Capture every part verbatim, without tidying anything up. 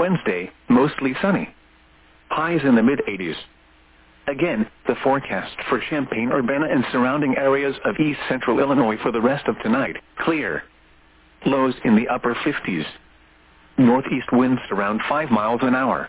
Wednesday, mostly sunny. Highs in the mid-eighties. Again, the forecast for Champaign-Urbana and surrounding areas of east central Illinois for the rest of tonight, clear. Lows in the upper fifties. Northeast winds around five miles an hour.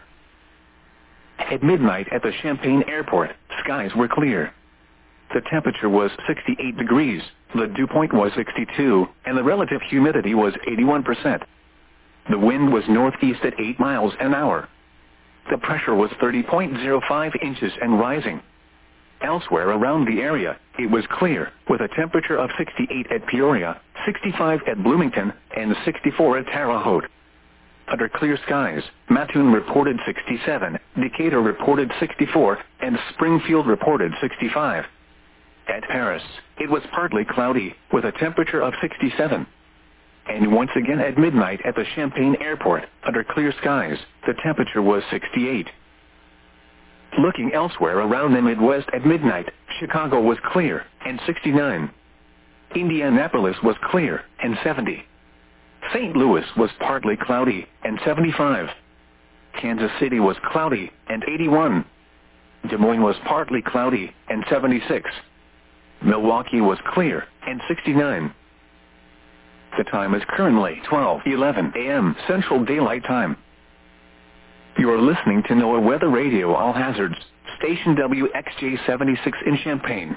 At midnight at the Champaign Airport, skies were clear. The temperature was sixty-eight degrees, the dew point was sixty-two, and the relative humidity was eighty-one percent. The wind was northeast at eight miles an hour. The pressure was thirty point zero five inches and rising. Elsewhere around the area, it was clear, with a temperature of sixty-eight at Peoria, sixty-five at Bloomington, and sixty-four at Terre Haute. Under clear skies, Mattoon reported sixty-seven, Decatur reported sixty-four, and Springfield reported sixty-five. At Paris, it was partly cloudy, with a temperature of sixty-seven. And once again at midnight at the Champaign Airport, under clear skies, the temperature was sixty-eight. Looking elsewhere around the Midwest at midnight, Chicago was clear, and sixty-nine. Indianapolis was clear, and seventy. Saint Louis was partly cloudy, and seventy-five. Kansas City was cloudy, and eighty-one. Des Moines was partly cloudy, and seventy-six. Milwaukee was clear, and sixty-nine. The time is currently twelve eleven a m Central Daylight Time. You are listening to NOAA Weather Radio All Hazards, station W X J seventy-six in Champaign.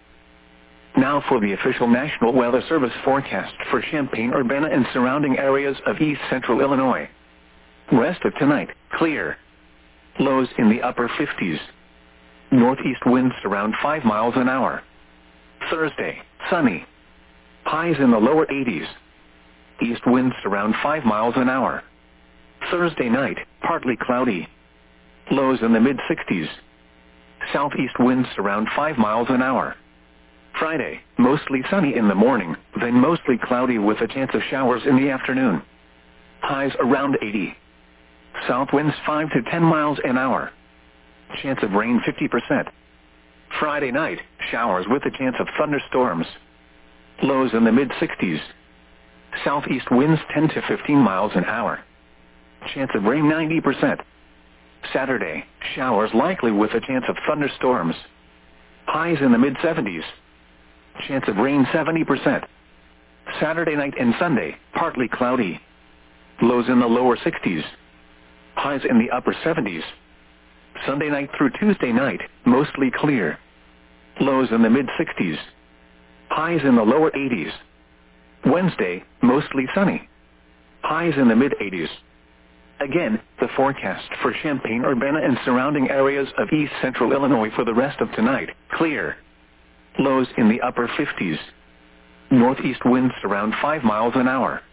Now for the official National Weather Service forecast for Champaign-Urbana and surrounding areas of east central Illinois. Rest of tonight, clear. Lows in the upper fifties. Northeast winds around five miles an hour. Thursday, sunny. Highs in the lower eighties. East winds around five miles an hour. Thursday night, partly cloudy. Lows in the mid-sixties. Southeast winds around five miles an hour. Friday, mostly sunny in the morning, then mostly cloudy with a chance of showers in the afternoon. Highs around eighty. South winds five to ten miles an hour. Chance of rain fifty percent. Friday night, showers with a chance of thunderstorms. Lows in the mid-sixties. Southeast winds ten to fifteen miles an hour. Chance of rain ninety percent. Saturday, showers likely with a chance of thunderstorms. Highs in the mid-seventies. Chance of rain seventy percent. Saturday night and Sunday, partly cloudy. Lows in the lower sixties. Highs in the upper seventies. Sunday night through Tuesday night, mostly clear. Lows in the mid-sixties. Highs in the lower eighties. Wednesday, mostly sunny. Highs in the mid-eighties. Again, the forecast for Champaign-Urbana and surrounding areas of east central Illinois for the rest of tonight, clear. Lows in the upper fifties. Northeast winds around five miles an hour.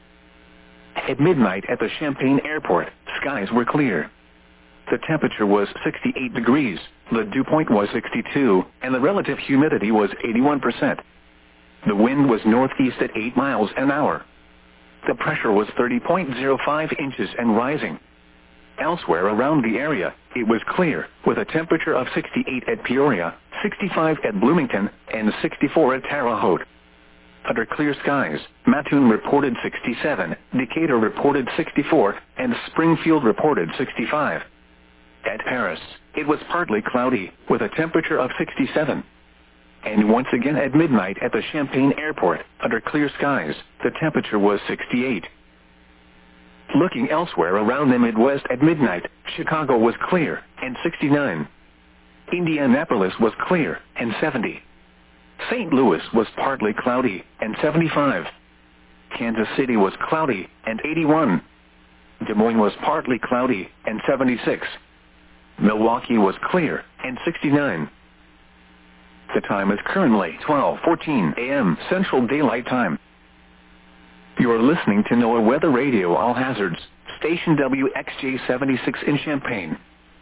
At midnight at the Champaign Airport, skies were clear. The temperature was sixty-eight degrees, the dew point was sixty-two, and the relative humidity was eighty-one percent. The wind was northeast at eight miles an hour. The pressure was thirty point zero five inches and rising. Elsewhere around the area, it was clear, with a temperature of sixty-eight at Peoria, sixty-five at Bloomington, and sixty-four at Terre Haute. Under clear skies, Mattoon reported sixty-seven, Decatur reported sixty-four, and Springfield reported sixty-five. At Paris, it was partly cloudy, with a temperature of sixty-seven. And once again at midnight at the Champaign Airport, under clear skies, the temperature was sixty-eight. Looking elsewhere around the Midwest at midnight, Chicago was clear, and sixty-nine. Indianapolis was clear, and seventy. Saint Louis was partly cloudy, and seventy-five. Kansas City was cloudy, and eighty-one. Des Moines was partly cloudy, and seventy-six. Milwaukee was clear, and sixty-nine. The time is currently twelve fourteen a m Central Daylight Time. You are listening to NOAA Weather Radio All Hazards, station W X J seventy-six in Champaign.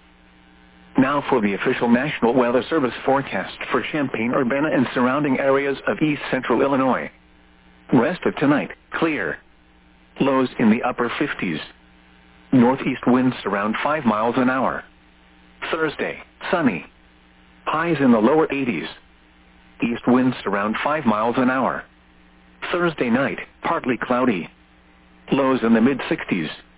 Now for the official National Weather Service forecast for Champaign-Urbana and surrounding areas of east central Illinois. Rest of tonight, clear. Lows in the upper fifties. Northeast winds around five miles an hour. Thursday, sunny. Highs in the lower eighties. East winds around five miles an hour. Thursday night, partly cloudy. Lows in the mid-sixties.